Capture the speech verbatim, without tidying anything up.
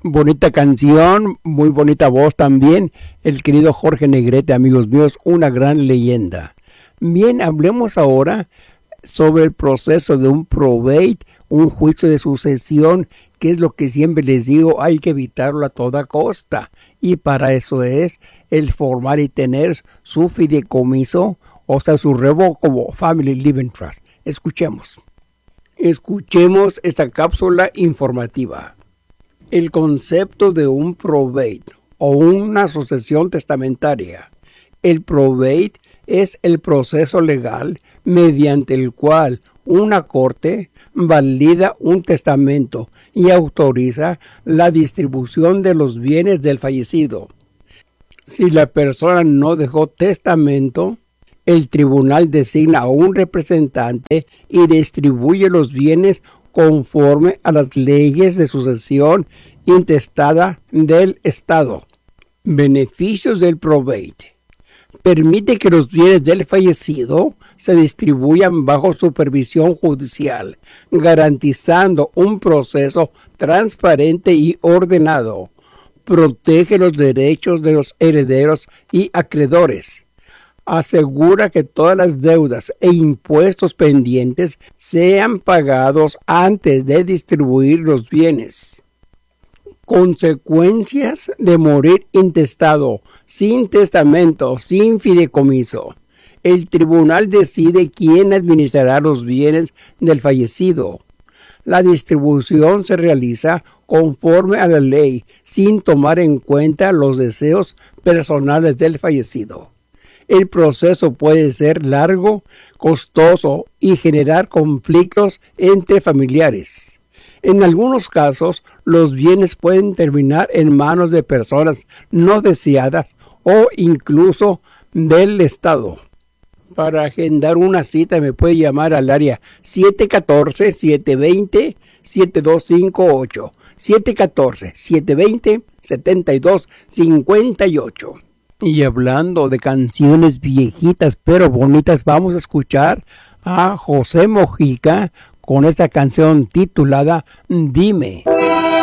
Bonita canción, muy bonita voz también. El querido Jorge Negrete, amigos míos, una gran leyenda. Bien, hablemos ahora sobre el proceso de un probate, un juicio de sucesión, que es lo que siempre les digo, hay que evitarlo a toda costa. Y para eso es el formar y tener su fideicomiso, o sea, su revocable Family Living Trust. Escuchemos. Escuchemos esta cápsula informativa. El concepto de un probate o una sucesión testamentaria. El probate es el proceso legal mediante el cual una corte valida un testamento y autoriza la distribución de los bienes del fallecido. Si la persona no dejó testamento, el tribunal designa a un representante y distribuye los bienes conforme a las leyes de sucesión intestada del Estado. Beneficios del probate. Permite que los bienes del fallecido se distribuyan bajo supervisión judicial, garantizando un proceso transparente y ordenado. Protege los derechos de los herederos y acreedores. Asegura que todas las deudas e impuestos pendientes sean pagados antes de distribuir los bienes. Consecuencias de morir intestado, sin testamento, sin fideicomiso. El tribunal decide quién administrará los bienes del fallecido. La distribución se realiza conforme a la ley, sin tomar en cuenta los deseos personales del fallecido. El proceso puede ser largo, costoso y generar conflictos entre familiares. En algunos casos, los bienes pueden terminar en manos de personas no deseadas o incluso del Estado. Para agendar una cita me puede llamar al área siete uno cuatro, siete dos cero, siete dos cinco ocho, siete uno cuatro, siete dos cero, siete dos cinco ocho. Y hablando de canciones viejitas pero bonitas, vamos a escuchar a José Mojica con esta canción titulada Dime.